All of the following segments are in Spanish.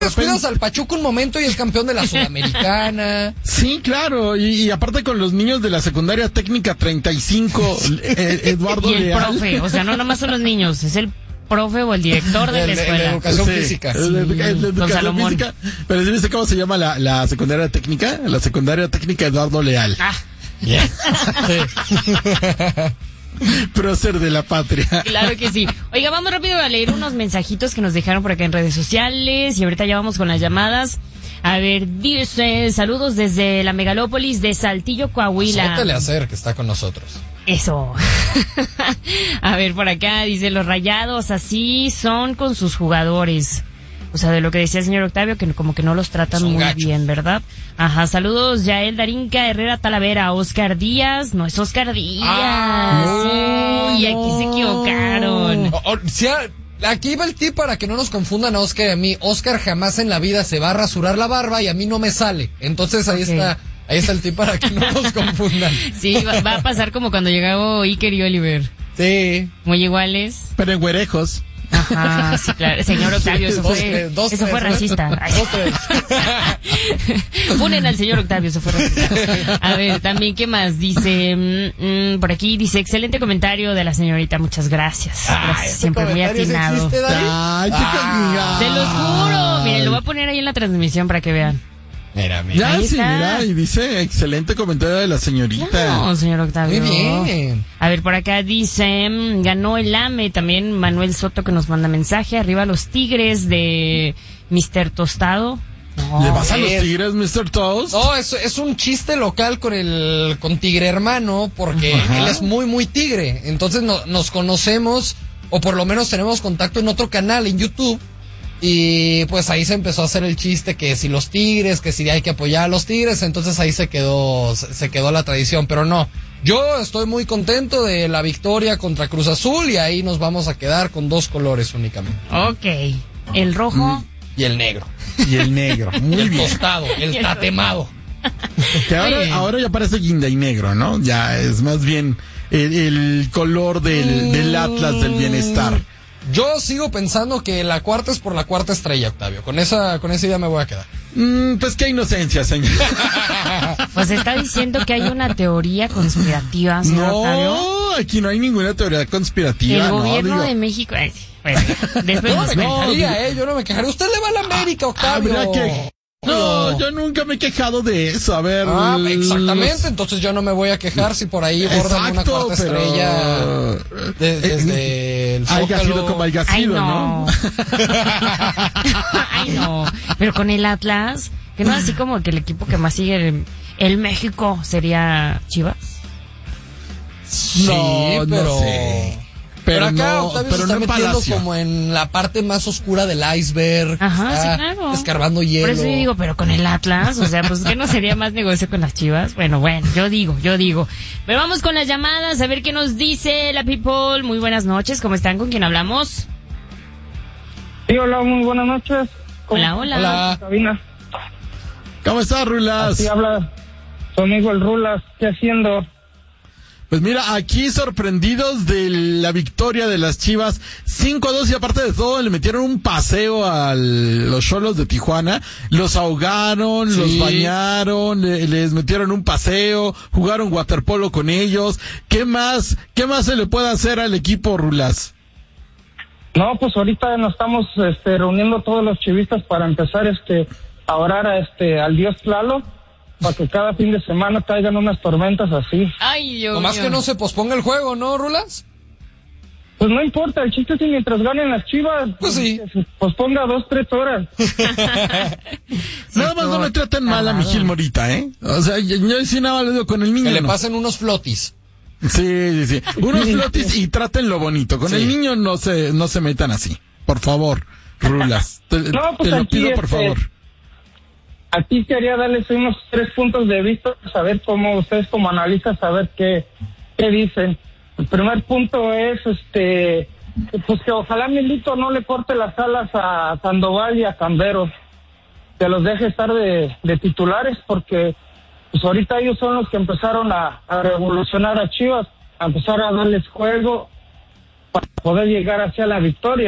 Descuidas al Pachuca un momento y es campeón de la Sudamericana. Sí, claro, y aparte con los niños de la secundaria técnica 35, Eduardo y el Leal. profe, o sea, no nomás son los niños, es el profe o el director de la escuela. De educación física. La educación física. Pero ¿sí viste cómo se llama la secundaria técnica? La secundaria técnica Eduardo Leal. Ah. Yeah. Prócer de la patria. Claro que sí. Oiga, vamos rápido a leer unos mensajitos que nos dejaron por acá en redes sociales y ahorita ya vamos con las llamadas. A ver, dice, saludos desde la megalópolis de Saltillo, Coahuila. Suéltale a hacer que está con nosotros. Eso. A ver, por acá dice, los Rayados así son con sus jugadores. O sea, de lo que decía el señor Octavio, que como que no los tratan son muy gachos. bien, ¿verdad? Ajá, saludos, Yael Darinka, Herrera Talavera, Oscar Díaz, no es Oscar Díaz. Uy, aquí se equivocaron. Aquí va el tip para que no nos confundan a Oscar y a mí. Oscar jamás en la vida se va a rasurar la barba y a mí no me sale. Entonces ahí está el tip para que no nos confundan. Sí, va a pasar como cuando llegó Iker y Oliver. Sí. Muy iguales. Pero en güerejos. Ajá, sí, claro. Señor Octavio, eso fue racista. Funen al señor Octavio, eso fue racista. A ver, también, ¿qué más? Dice, por aquí, dice, excelente comentario de la señorita, muchas gracias. Gracias, siempre muy atinado. Ay, qué cagada. Te los juro. Miren, lo voy a poner ahí en la transmisión para que vean. Mira. Ya, ahí sí, está. mira, y dice, excelente comentario de la señorita. No, señor Octavio. Muy bien. A ver, por acá dice, ganó el AME, también Manuel Soto que nos manda mensaje, arriba los Tigres de Mr. Tostado. No. ¿Le vas a los Tigres, Mr. Toast? No, es un chiste local con Tigre Hermano, porque él es muy, muy tigre. Entonces nos conocemos, o por lo menos tenemos contacto en otro canal, en YouTube. Y pues ahí se empezó a hacer el chiste que si los Tigres, que si hay que apoyar a los Tigres, entonces ahí se quedó la tradición, pero no. Yo estoy muy contento de la victoria contra Cruz Azul y ahí nos vamos a quedar con 2 colores únicamente. Ok, el rojo Y el negro. Y el negro. Muy El bien. tostado, el tatemado. Que ahora ya parece guinda y negro, ¿no? Ya es más bien el color del Atlas del bienestar. Yo sigo pensando que la cuarta es por la cuarta estrella, Octavio. Con esa idea me voy a quedar. Pues qué inocencia, señor. pues está diciendo que hay una teoría conspirativa, señor Octavio. No, aquí no hay ninguna teoría conspirativa. El gobierno de México. Bueno, después Yo no nos me cuenta. quejaría, yo no me quejaría. Usted le va a la América, Octavio. Habrá que... No, yo nunca me he quejado de eso. A ver. Exactamente. Entonces yo no me voy a quejar si por ahí bordan una cuarta estrella desde el Haya Zócalo. sido como haya sido, ¿no? Ay, no. Pero con el Atlas, que no así como que el equipo que más sigue el México sería Chivas. Sí, No, pero... no sé. Pero acá no, Octavio pero se está no en metiendo Palacio. como en la parte más oscura del iceberg. Ajá, está sí, claro. escarbando hielo. Por eso yo digo, pero con el Atlas, o sea, pues ¿qué no sería más negocio con las Chivas? Bueno, yo digo. Pero vamos con las llamadas, a ver qué nos dice la people. Muy buenas noches, ¿cómo están? ¿Con quién hablamos? Sí, hola, muy buenas noches. Hola. Cabina. ¿Cómo estás, Rulas? Así habla su amigo el Rulas. ¿Qué haciendo? Pues mira, aquí sorprendidos de la victoria de las Chivas 5-2 y aparte de todo le metieron un paseo a los Xolos de Tijuana, los ahogaron, los bañaron, les metieron un paseo, jugaron waterpolo con ellos. ¿Qué más se le puede hacer al equipo, Rulas? No, pues ahorita nos estamos reuniendo todos los chivistas para empezar a orar al Dios Tlaloc, para que cada fin de semana caigan unas tormentas así. Ay, Dios Nomás mío. que no se posponga el juego, ¿no, Rulas? Pues no importa, el chiste es que mientras ganen las Chivas, Pues sí. que se posponga 2-3 horas. Nada más no me traten mal a mi Gil Morita, ¿eh? O sea, yo sí nada más le digo con el niño. Que le no. pasen unos flotis. Sí. Unos flotis y trátenlo bonito. Con el niño no se metan así. Por favor, Rulas. Te pues lo aquí, pido, por favor. Aquí quería darles unos 3 puntos de vista, saber cómo ustedes como analistas, saber qué dicen. El primer punto es, pues que ojalá Milito no le corte las alas a Sandoval y a Cambero, que los deje estar de titulares, porque pues ahorita ellos son los que empezaron a revolucionar a Chivas, a empezar a darles juego para poder llegar hacia la victoria.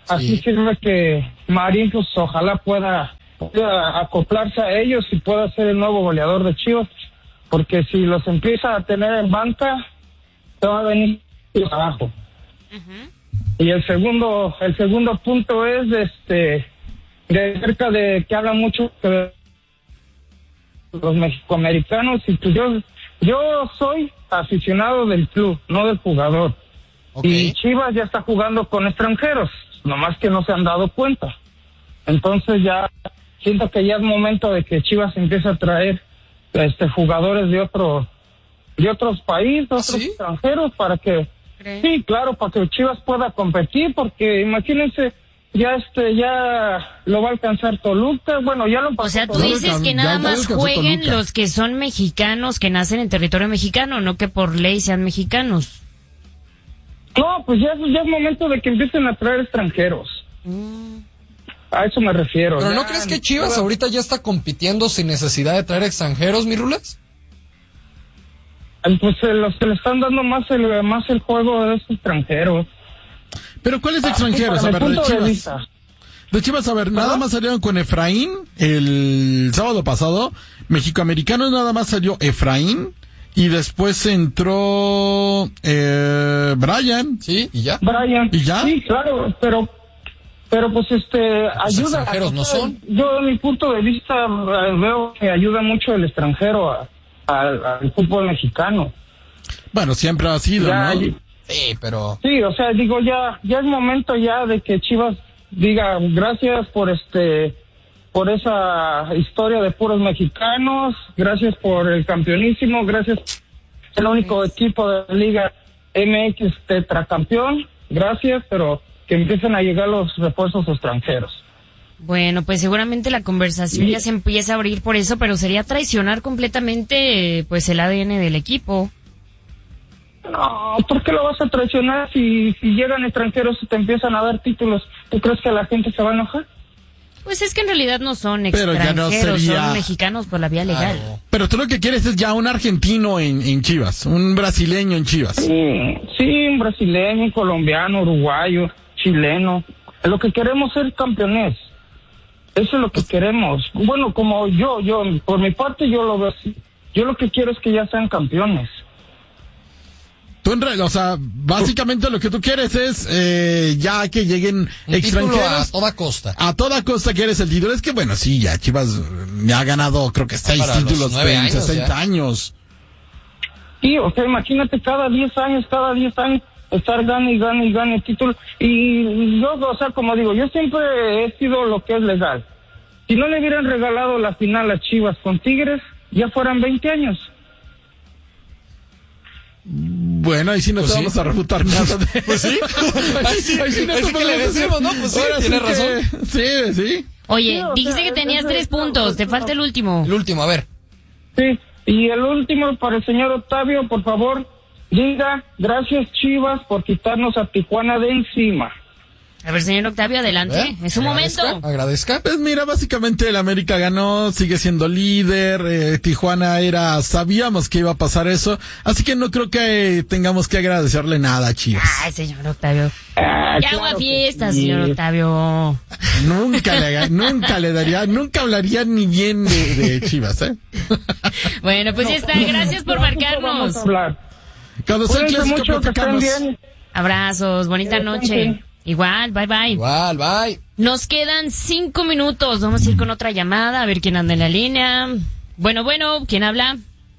Así Sí. sirve que Marín, pues ojalá pueda acoplarse a ellos y pueda ser el nuevo goleador de Chivas, porque si los empieza a tener en banca, se va a venir abajo. Y el segundo punto es de cerca de que habla mucho de los mexicoamericanos, y pues yo soy aficionado del club, no del jugador. Ok. Y Chivas ya está jugando con extranjeros, nomás que no se han dado cuenta. Entonces ya siento que ya es momento de que Chivas empiece a traer jugadores de otros países, otros ¿Sí? extranjeros, para que ¿Crees? sí, claro, para que Chivas pueda competir, porque imagínense, ya lo va a alcanzar Toluca, bueno, ya lo pasó O sea, tú Toluca. dices que Ya nada más alcanzó jueguen Toluca. los que son mexicanos, que nacen en territorio mexicano, no que por ley sean mexicanos. No, pues ya es momento de que empiecen a traer extranjeros. A eso me refiero. Pero ¿no Ya, crees que Chivas ahorita ya está compitiendo sin necesidad de traer extranjeros, mi Rulas? Pues los que le están dando más el juego de esos extranjeros. Pero ¿cuáles extranjeros? Para A mi ver, de punto de Chivas. vista. De Chivas, a ver, nada más salieron con Efraín el sábado pasado. Mexicoamericanos nada más salió Efraín. Y después entró Brian. Sí, y ya. Brian. ¿Y ya? Sí, claro, pero pues ayuda. extranjeros no son. Yo, en mi punto de vista, veo que ayuda mucho el extranjero al fútbol mexicano. Bueno, siempre ha sido, Ya, ¿no? Sí, pero... sí, o sea, digo, ya es momento ya de que Chivas diga gracias por esa historia de puros mexicanos, gracias por el campeonísimo, gracias el único equipo de la Liga MX tetracampeón, gracias, pero que empiecen a llegar los refuerzos extranjeros. Bueno, pues seguramente la conversación ya se empieza a abrir por eso, pero sería traicionar completamente pues el ADN del equipo. No, ¿por qué lo vas a traicionar si llegan extranjeros y te empiezan a dar títulos? ¿Tú crees que la gente se va a enojar? Pues es que en realidad no son Pero ya no extranjeros, sería- son mexicanos por la vía legal. Claro. Pero tú lo que quieres es ya un argentino en Chivas, un brasileño en Chivas. Sí, un brasileño, un colombiano, uruguayo, chileno. Lo que queremos es ser campeones. Eso es lo que queremos. Bueno, como yo, por mi parte yo lo veo así. Yo lo que quiero es que ya sean campeones. Tú o sea, básicamente lo que tú quieres es ya que lleguen Un título extranjeros. a toda costa. A toda costa quieres el título. Es que bueno, sí, ya Chivas ya ha ganado creo que 6 Para los títulos 9 en años 60 ya. años. Sí, o sea, imagínate cada 10 años, estar gane título. Y yo, o sea, como digo, yo siempre he sido lo que es legal. Si no le hubieran regalado la final a Chivas con Tigres, ya fueran 20 años. Bueno, ahí sí no Pues te sí. vamos a refutar nada. Pues sí. Ahí sí no Es te que le podemos decimos, ¿no? Pues sí, Ahora tiene que- razón. Sí. Oye, Sí, o dijiste sea, que tenías ese- 3 puntos, te falta el último. El último, a ver. Sí, y el último para el señor Octavio, por favor, diga gracias Chivas por quitarnos a Tijuana de encima. A ver, señor Octavio, adelante. ¿Eh? Es su momento. Agradezca. Pues mira, básicamente el América ganó, sigue siendo líder, Tijuana sabíamos que iba a pasar eso, así que no creo que tengamos que agradecerle nada a Chivas. Ay, señor Octavio. Ah, Ya claro haga que fiesta, sí. señor Octavio. Nunca hablaría ni bien de Chivas, ¿eh? Bueno, pues ya está. Gracias por Vamos marcarnos. a hablar. Cuando sea el Cuídense clásico mucho, que estén platicamos. bien. Abrazos, bonita noche. Igual, bye bye. Igual, bye. Nos quedan 5 minutos. Vamos a ir con otra llamada, a ver quién anda en la línea. Bueno, ¿quién habla?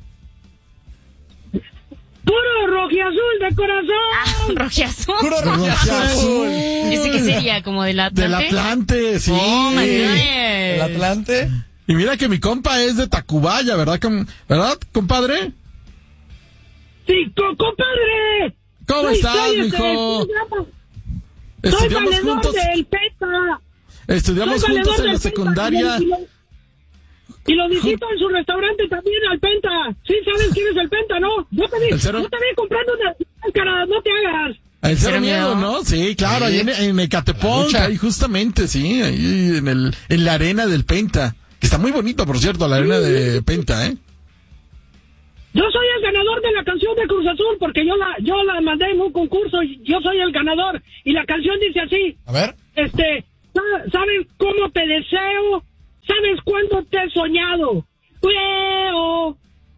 Puro rojiazul de corazón. Rojiazul. Puro Rojiazul. ¿Ese qué sería? ¿Como del Atlante? Del Atlante, sí. Oh, my goodness. El Atlante. Y mira que mi compa es de Tacubaya, ¿verdad, ¿verdad, compadre? Sí, compadre. ¿Cómo Soy- estás, soy mijo? Soy Estudiamos valedor juntos, del PETA. estudiamos Soy juntos valedor en la del secundaria. Penta y lo visito en su restaurante también, al Penta. Sí, ¿sabes quién es el Penta, no? Yo te ¿El cero? vi comprando una máscara, no te hagas. El Cero Cero Miedo, Miedo. ¿no? Sí, claro, Sí. ahí en Ecatepec, La lucha. ahí justamente, sí, ahí en la arena del Penta. Que está muy bonito, por cierto, la arena de Penta, ¿eh? Yo soy el ganador de la canción de Cruz Azul porque yo la mandé en un concurso y yo soy el ganador. Y la canción dice así. A ver. ¿saben cómo te deseo? ¿Sabes cuándo te he soñado? Veo,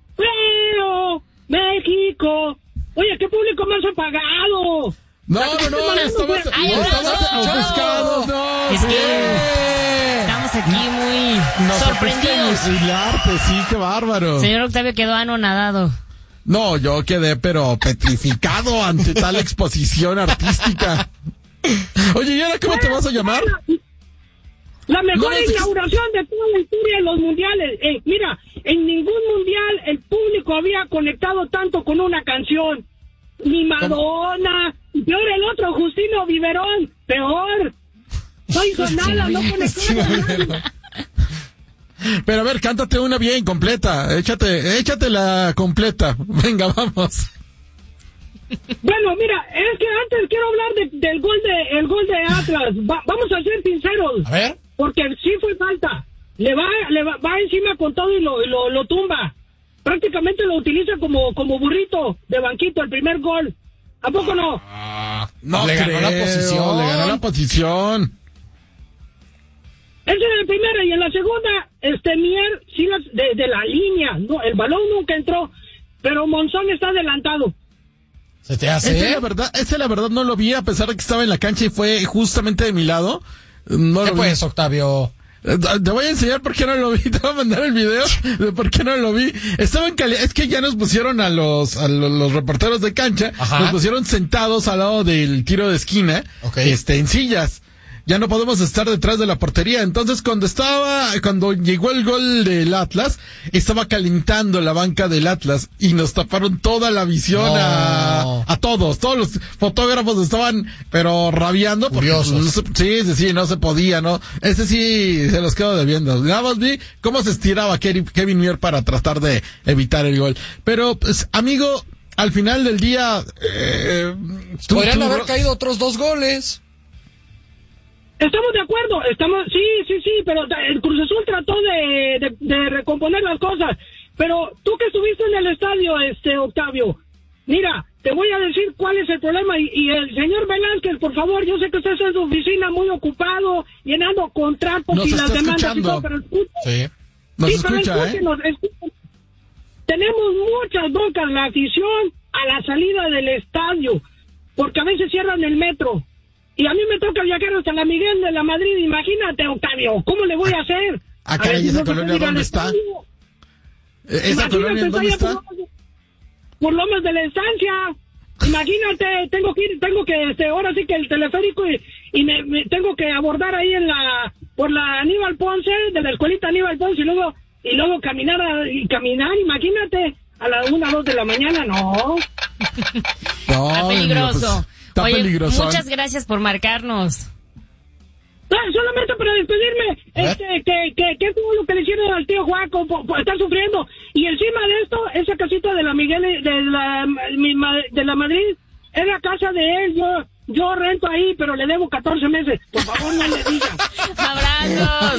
México. Oye, ¿qué público más apagado? No, estamos ofuscados, no. Es que estamos aquí muy sorprendidos. Y el arte, sí, qué bárbaro. Señor Octavio quedó anonadado. No, yo quedé pero petrificado ante tal exposición artística. Oye, ¿y ahora cómo te vas a llamar? La mejor inauguración de toda la historia de los mundiales. Mira, en ningún mundial el público había conectado tanto con una canción. Ni Madonna, peor el otro, Justino Biberón, peor. No hizo nada, no conectó nada. Pero a ver, cántate una bien completa. Échate la completa. Venga, vamos. Bueno, mira, es que antes quiero hablar del gol de Atlas. Vamos a ser sinceros. A ver. Porque sí fue falta. Le va encima con todo y lo tumba. Prácticamente lo utiliza como burrito de banquito el primer gol. ¿A poco no? No, le ganó la posición. Le ganó la posición. Esa era la primera, y en la segunda, Mier, sí, de la línea, no, el balón nunca entró, pero Monzón está adelantado. ¿Se te hace? Ese la verdad no lo vi, a pesar de que estaba en la cancha y fue justamente de mi lado. No ¿Qué lo pues, vi. Octavio? Te voy a enseñar por qué no lo vi, te voy a mandar el video de por qué no lo vi. Estaba en es que ya nos pusieron a los reporteros de cancha, Ajá. Nos pusieron sentados al lado del tiro de esquina, Okay. en sillas. Ya no podemos estar detrás de la portería. Entonces, cuando llegó el gol del Atlas, estaba calentando la banca del Atlas y nos taparon toda la visión No. a todos. Todos los fotógrafos estaban, pero rabiando. Porque, Furiosos. sí, no se podía, ¿no? Ese sí se los quedo debiendo. Nada más vi cómo se estiraba Kevin Mier para tratar de evitar el gol. Pero, pues, amigo, al final del día, Podrían haber caído otros 2 goles. Estamos de acuerdo, sí, pero el Cruz Azul trató de recomponer las cosas. Pero tú que estuviste en el estadio, Octavio, mira, te voy a decir cuál es el problema. Y el señor Velázquez, por favor, yo sé que usted está en su oficina muy ocupado, llenando contratos Nos y las está demandas y escuchando. todo, pero escucha. Sí. nos Sí, pero escucha, escúchenos. Tenemos muchas broncas, la afición, a la salida del estadio, porque a veces cierran el metro. Y a mí me toca viajar hasta la Miguel de la Madrid. Imagínate, Octavio, ¿cómo le voy a hacer? Caray, ¿esa colonia dónde está? ¿Esa colonia dónde está? Por Lomas de la Estancia. Imagínate, tengo que ahora sí que el teleférico y me tengo que abordar ahí por la Aníbal Ponce, de la escuelita Aníbal Ponce, y luego caminar, imagínate, a las 1 o 2 de la mañana, no. Está peligroso. Está Oye, peligroso. muchas gracias por marcarnos. Solamente para despedirme, que fue lo que le hicieron al tío Juaco por estar sufriendo. Y encima de esto, esa casita de la Miguel, de la Madrid, es la casa de él. Yo rento ahí, pero le debo 14 meses. Por favor, no le digan. Abrazos,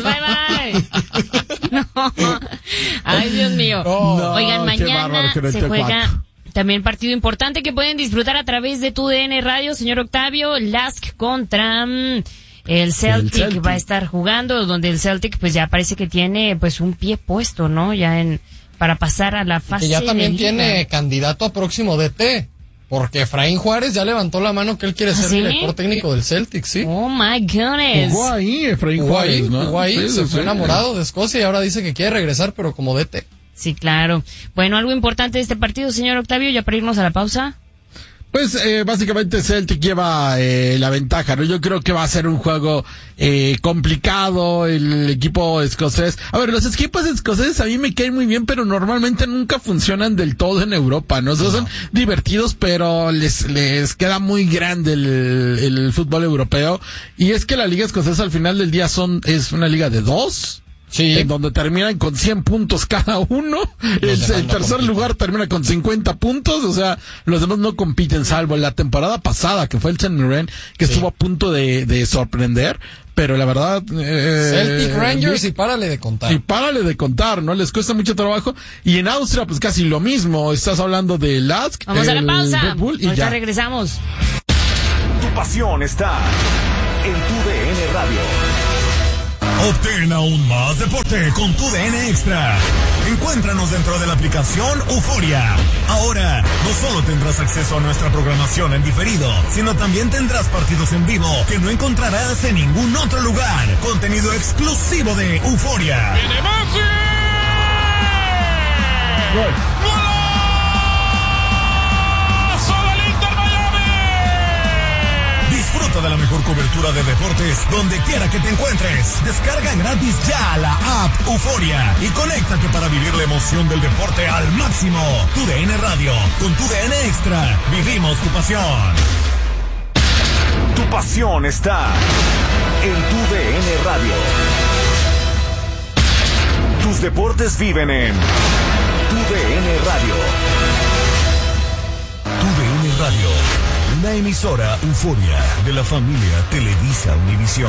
bye. No. Ay, Dios mío. No, Oigan, qué bárbaro mañana que no se te juega cuento. también partido importante que pueden disfrutar a través de tu DN Radio, señor Octavio. Lask contra el Celtic va a estar jugando, donde el Celtic pues ya parece que tiene pues un pie puesto, ¿no? Ya para pasar a la fase Que ya también de liga. tiene candidato a próximo DT. Porque Efraín Juárez ya levantó la mano que él quiere ser ¿Sí? director técnico del Celtic, ¿sí? Oh my goodness. Jugó ahí Efraín Juárez, ¿no? Jugó ahí, Sí, se sí, fue sí. enamorado de Escocia y ahora dice que quiere regresar, pero como DT. Sí, claro. Bueno, algo importante de este partido, señor Octavio, ya para irnos a la pausa. Pues básicamente Celtic lleva la ventaja, ¿no? Yo creo que va a ser un juego complicado, el equipo escocés. A ver, los equipos escoceses a mí me caen muy bien, pero normalmente nunca funcionan del todo en Europa, ¿no? O sea, son divertidos, pero les queda muy grande el fútbol europeo. Y es que la liga escocesa al final del día es una liga de 2. Sí. En donde terminan con 100 puntos cada uno. El tercer lugar termina con 50 puntos. O sea, los demás no compiten, salvo la temporada pasada, que fue el Saint Mirren, que estuvo a punto de sorprender. Pero la verdad... Celtic Rangers y párale de contar. Y párale de contar, ¿no? Les cuesta mucho trabajo. Y en Austria, pues casi lo mismo. Estás hablando de Lask, Vamos a la pausa. Red Bull, y Ahorita ya. regresamos. Tu pasión está en tu DN Radio. Obtén aún más deporte con tu DN Extra. Encuéntranos dentro de la aplicación Euforia. Ahora, no solo tendrás acceso a nuestra programación en diferido, sino también tendrás partidos en vivo que no encontrarás en ningún otro lugar. Contenido exclusivo de Euforia. ¡Viene Messi! Gol. Disfruta de la mejor cobertura de deportes donde quiera que te encuentres. Descarga gratis ya la app Euforia y conéctate para vivir la emoción del deporte al máximo. Tu DN Radio, con tu DN Extra, vivimos tu pasión. Tu pasión está en tu DN Radio. Tus deportes viven en tu DN Radio. Tu DN Radio. La emisora Euforia de la familia Televisa Univisión.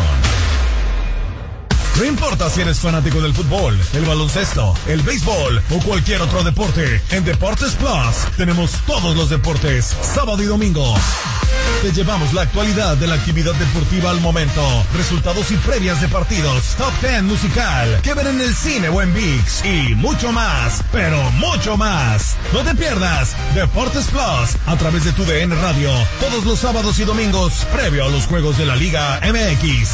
No importa si eres fanático del fútbol, el baloncesto, el béisbol o cualquier otro deporte, en Deportes Plus tenemos todos los deportes, sábado y domingo. Te llevamos la actualidad de la actividad deportiva al momento, resultados y previas de partidos, top 10 musical, que ver en el cine o en ViX y mucho más, pero mucho más. No te pierdas Deportes Plus a través de tu DN Radio, todos los sábados y domingos, previo a los juegos de la Liga MX.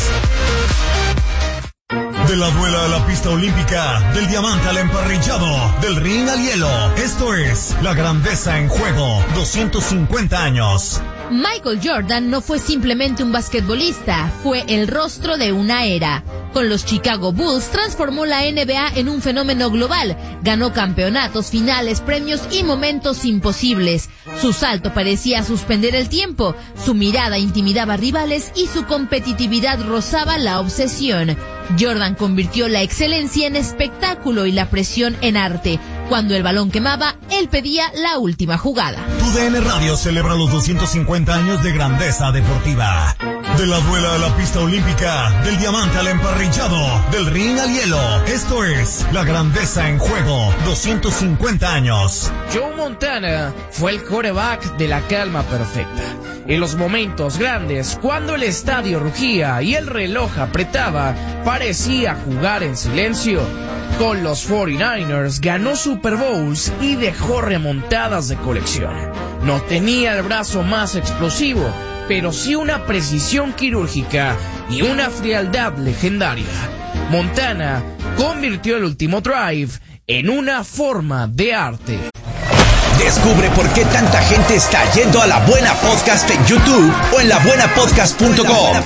De la duela a la pista olímpica, del diamante al emparrillado, del ring al hielo. Esto es La Grandeza en Juego, 250 años. Michael Jordan no fue simplemente un basquetbolista, fue el rostro de una era. Con los Chicago Bulls transformó la NBA en un fenómeno global, ganó campeonatos, finales, premios y momentos imposibles. Su salto parecía suspender el tiempo, su mirada intimidaba rivales y su competitividad rozaba la obsesión. Jordan convirtió la excelencia en espectáculo y la presión en arte. Cuando el balón quemaba, él pedía la última jugada. Tu DN Radio celebra los 250 años de grandeza deportiva. De la duela a la pista olímpica, del diamante al emparrillado, del ring al hielo. Esto es La Grandeza en Juego, 250 años. Joe Montana fue el quarterback de la calma perfecta. En los momentos grandes, cuando el estadio rugía y el reloj apretaba, parecía jugar en silencio. Con los 49ers ganó Super Bowls y dejó remontadas de colección. No tenía el brazo más explosivo, pero sí una precisión quirúrgica y una frialdad legendaria. Montana convirtió el último drive en una forma de arte. Descubre por qué tanta gente está yendo a La Buena Podcast en YouTube o en labuenapodcast.com.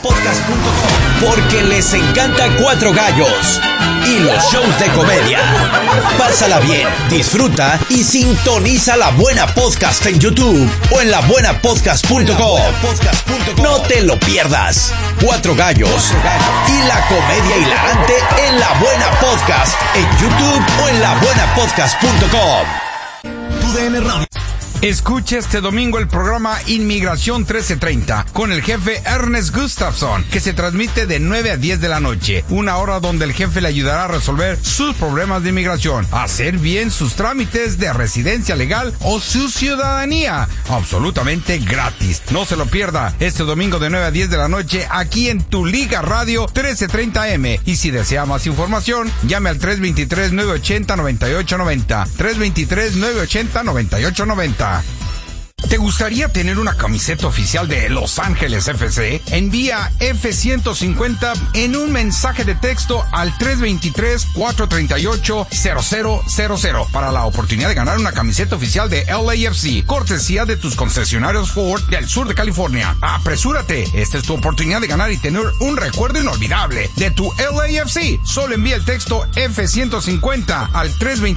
Porque les encanta Cuatro Gallos y los shows de comedia. Pásala bien, disfruta y sintoniza La Buena Podcast en YouTube o en labuenapodcast.com. No te lo pierdas. Cuatro Gallos y la comedia hilarante en La Buena Podcast en YouTube o en labuenapodcast.com. DN Radio. Escucha este domingo el programa Inmigración 1330 con el jefe Ernest Gustafson, que se transmite de 9 a 10 de la noche, una hora donde el jefe le ayudará a resolver sus problemas de inmigración, hacer bien sus trámites de residencia legal o su ciudadanía, absolutamente gratis. No se lo pierda este domingo de 9 a 10 de la noche aquí en Tu Liga Radio 1330M. Y si desea más información, llame al 323-980-9890. 323-980-9890. ¿Te gustaría tener una camiseta oficial de Los Ángeles FC? Envía F-150 en un mensaje de texto al 323-438-0000 para la oportunidad de ganar una camiseta oficial de LAFC, cortesía de tus concesionarios Ford del sur de California. ¡Apresúrate! Esta es tu oportunidad de ganar y tener un recuerdo inolvidable de tu LAFC. Solo envía el texto F-150 al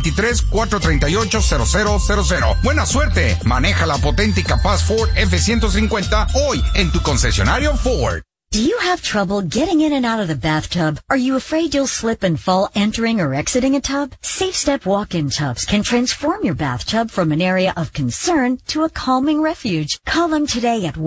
323-438-0000. ¡Buena suerte! Maneja la potente y capaz Ford F-150 hoy en tu concesionario Ford. Do you have trouble getting in and out of the bathtub? Are you afraid you'll slip and fall entering or exiting a tub? Safe Step walk-in tubs can transform your bathtub from an area of concern to a calming refuge. Call them today at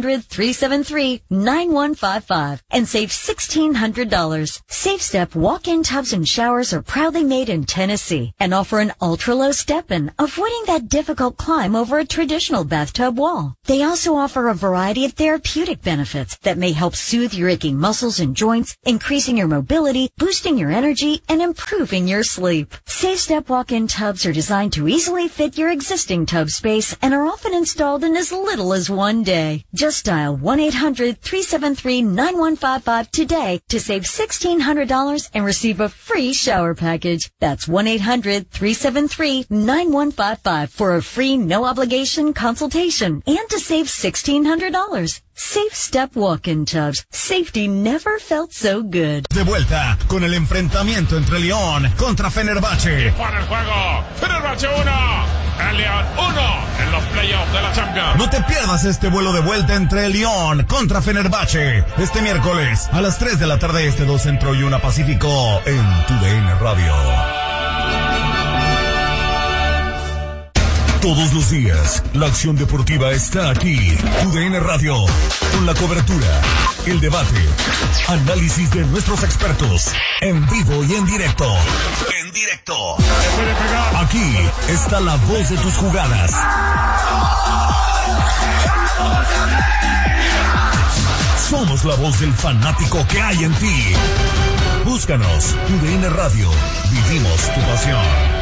1-800-373-9155 and save $1,600. Safe Step walk-in tubs and showers are proudly made in Tennessee and offer an ultra-low step-in, avoiding that difficult climb over a traditional bathtub wall. They also offer a variety of therapeutic benefits that may help helps soothe your aching muscles and joints, increasing your mobility, boosting your energy, and improving your sleep. SafeStep walk-in tubs are designed to easily fit your existing tub space and are often installed in as little as one day. Just dial 1-800-373-9155 today to save $1,600 and receive a free shower package. That's 1-800-373-9155 for a free no-obligation consultation and to save $1,600. Safe Step Walk-in Tubs. Safety never felt so good. De vuelta con el enfrentamiento entre León contra Fenerbahce. Para el juego, Fenerbahce 1, el León 1 en los playoffs de la Champions. No te pierdas este vuelo de vuelta entre León contra Fenerbahce este miércoles a las 3 de la tarde, 2 Centro y 1 Pacífico en TUDN Radio. Todos los días, la acción deportiva está aquí. TUDN Radio, con la cobertura, el debate, análisis de nuestros expertos, en vivo y en directo. En directo. Aquí está la voz de tus jugadas. Somos la voz del fanático que hay en ti. Búscanos, TUDN Radio. Vivimos tu pasión.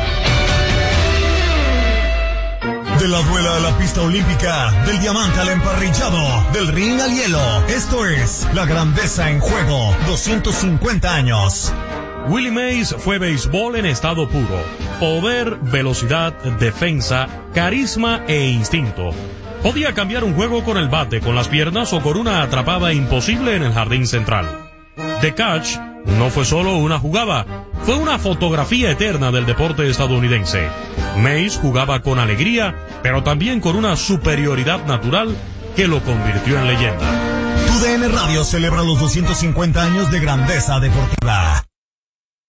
De la duela a la pista olímpica, del diamante al emparrillado, del ring al hielo. Esto es La Grandeza en Juego, 250 años. Willie Mays fue béisbol en estado puro. Poder, velocidad, defensa, carisma e instinto. Podía cambiar un juego con el bate, con las piernas o con una atrapada imposible en el jardín central. The Catch no fue solo una jugada, fue una fotografía eterna del deporte estadounidense. Mays jugaba con alegría, pero también con una superioridad natural que lo convirtió en leyenda. TUDN Radio celebra los 250 años de grandeza deportiva.